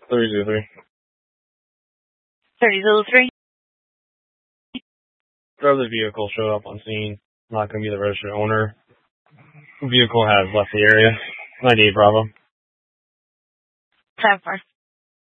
3003. 3003. Driver of the vehicle showed up on scene. Not going to be the registered owner. The vehicle has left the area. 98 Bravo. 10-4.